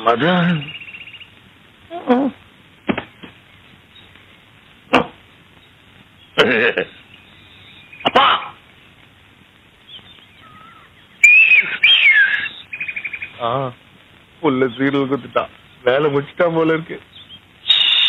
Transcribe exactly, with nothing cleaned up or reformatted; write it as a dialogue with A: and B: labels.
A: மதன் அப்பா புள்ள சீரியல் குத்துட்டான் வேலை முடிச்சுட்டான் போல இருக்கு.